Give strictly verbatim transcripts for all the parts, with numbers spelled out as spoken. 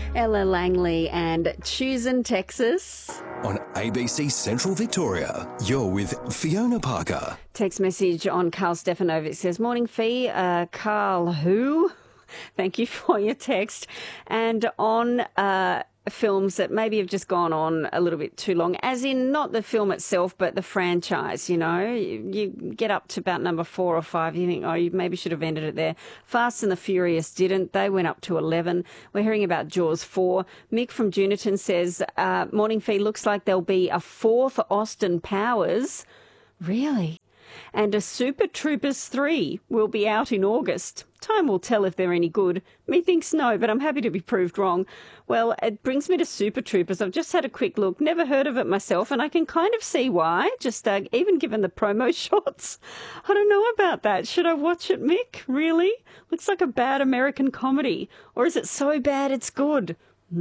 Ella Langley and Choosing Texas. On A B C Central Victoria, you're with Fiona Parker. Text message on Carl Stefanovic says, morning Fee, uh, Carl who? Thank you for your text. And on uh, films that maybe have just gone on a little bit too long, as in not the film itself, but the franchise, you know. You, you get up to about number four or five, you think, oh, you maybe should have ended it there. Fast and the Furious didn't. They went up to eleven. We're hearing about Jaws four. Mick from Juniton says, uh, morning Fee, looks like there'll be a fourth Austin Powers. Really? And a Super Troopers three will be out in August. Time will tell if they're any good. Methinks no, but I'm happy to be proved wrong. Well, it brings me to Super Troopers. I've just had a quick look, never heard of it myself, and I can kind of see why, just uh, even given the promo shots. I don't know about that. Should I watch it, Mick? Really? Looks like a bad American comedy. Or is it so bad it's good?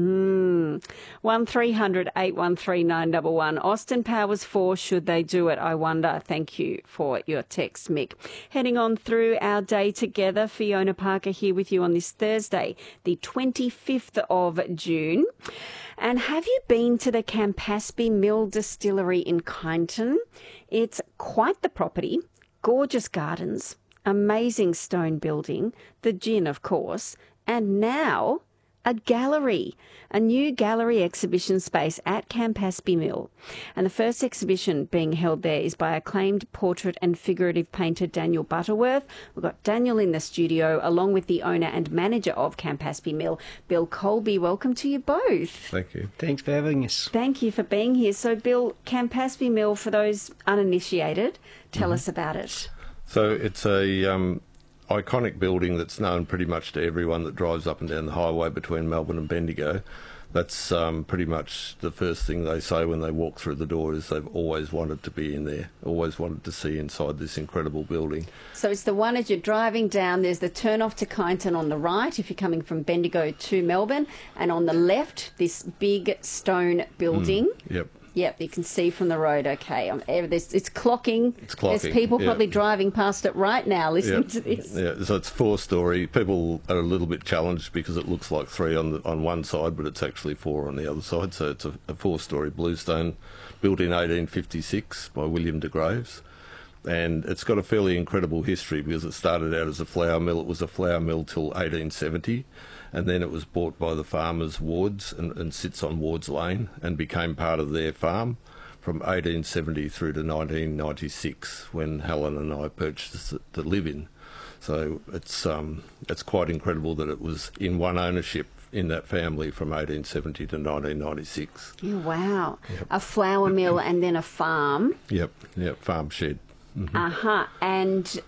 Hmm. One three hundred eight one three nine one one. Austin Powers four, should they do it? I wonder. Thank you for your text, Mick. Heading on through our day together, Fiona Parker here with you on this Thursday, the twenty-fifth of June. And have you been to the Campaspe Mill Distillery in Kyneton? It's quite the property, gorgeous gardens, amazing stone building, the gin, of course, and now a gallery, a new gallery exhibition space at Campaspe Mill. And the first exhibition being held there is by acclaimed portrait and figurative painter Daniel Butterworth. We've got Daniel in the studio along with the owner and manager of Campaspe Mill, Bill Colby. Welcome to you both. Thank you. Thanks for having us. Thank you for being here. So Bill, Campaspe Mill, for those uninitiated, tell Mm-hmm. us about it. So it's a um, iconic building that's known pretty much to everyone that drives up and down the highway between Melbourne and Bendigo. That's um, pretty much the first thing they say when they walk through the door is they've always wanted to be in there, always wanted to see inside this incredible building. So it's the one as you're driving down, there's the turn off to Kyneton on the right if you're coming from Bendigo to Melbourne, and on the left, this big stone building. Mm, yep. Yep, you can see from the road, okay. I'm, it's, it's clocking. It's clocking. There's people yep. probably driving past it right now listening yep. to this. Yeah, so it's four-storey. People are a little bit challenged because it looks like three on the, on one side, but it's actually four on the other side. So it's a, a four-storey bluestone built in eighteen fifty-six by William de Graves. And it's got a fairly incredible history because it started out as a flour mill. It was a flour mill till eighteen seventy. And then it was bought by the farmers Wards and, and sits on Wards Lane and became part of their farm from eighteen seventy through to nineteen ninety-six when Helen and I purchased it to live in. So it's um, it's quite incredible that it was in one ownership in that family from eighteen seventy to nineteen ninety-six. Yeah, wow. Yep. A flour mill and then a farm. Yep, yep, farm shed. Mm-hmm. Uh-huh. And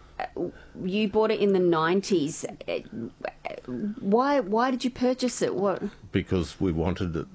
you bought it in the nineties. Why why did you purchase it? What? Because we wanted it.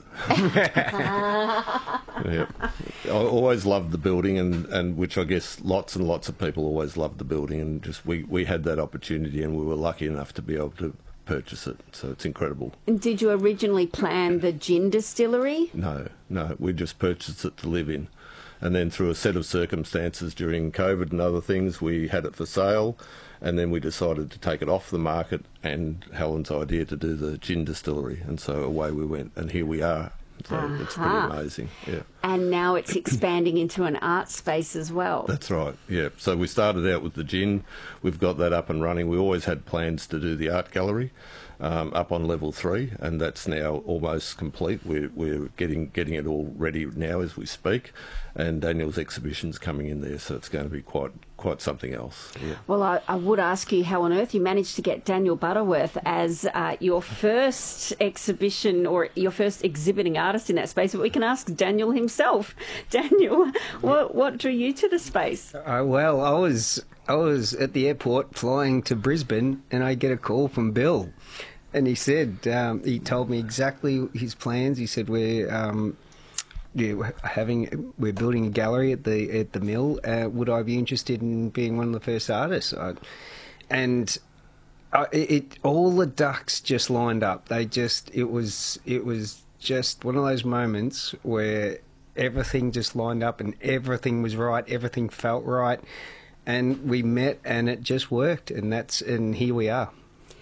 Yep. I always loved the building, and, and which I guess lots and lots of people always loved the building, and just we, we had that opportunity and we were lucky enough to be able to purchase it. So it's incredible. And did you originally plan the gin distillery? No, no. We just purchased it to live in. And then through a set of circumstances during COVID and other things, we had it for sale, and then we decided to take it off the market, and Helen's idea to do the gin distillery, and so away we went, and here we are. So uh-huh. It's pretty amazing, yeah. And now it's expanding into an art space as well. That's right, yeah. So we started out with the gin. We've got that up and running. We always had plans to do the art gallery um, up on level three, and that's now almost complete. We're, we're getting getting it all ready now as we speak, and Daniel's exhibition's coming in there, so it's going to be quite quite something else. Yeah. Well, I, I would ask you how on earth you managed to get Daniel Butterworth as uh, your first exhibition or your first exhibiting artist in that space, but we can ask Daniel himself. Daniel, what what drew you to the space? Uh, well, I was I was at the airport flying to Brisbane, and I get a call from Bill, and he said um, he told me exactly his plans. He said we're um, yeah we're having we're building a gallery at the at the mill. Uh, would I be interested in being one of the first artists? I, and uh, it, it all the ducks just lined up. They just it was it was just one of those moments where everything just lined up and everything was right, everything felt right, and we met and it just worked, and that's and here we are.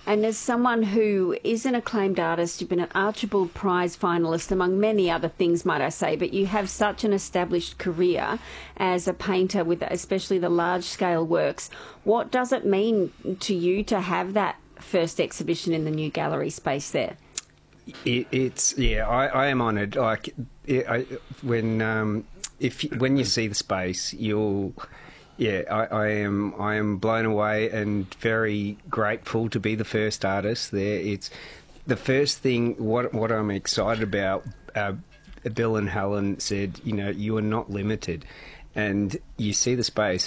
And as someone who is an acclaimed artist, you've been an Archibald Prize finalist, among many other things, might I say, but you have such an established career as a painter with especially the large-scale works. What does it mean to you to have that first exhibition in the new gallery space there? It, it's yeah, I, I am honoured. Like it, I, when um, if when you see the space, you'll yeah, I, I am I am blown away and very grateful to be the first artist there. It's the first thing. What what I'm excited about. Uh, Bill and Helen said, you know, you are not limited. And you see the space,